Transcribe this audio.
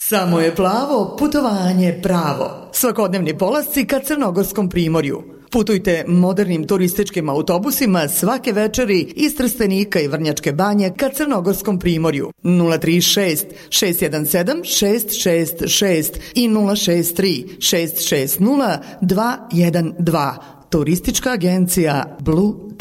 Samo je plavo, putovanje pravo. Svakodnevni polasci ka Crnogorskom primorju. Putujte modernim turističkim autobusima svake večeri iz Trstenika i Vrnjačke Banje ka Crnogorskom primorju. 036 617 666 i 063 660 212. Turistička agencija Blue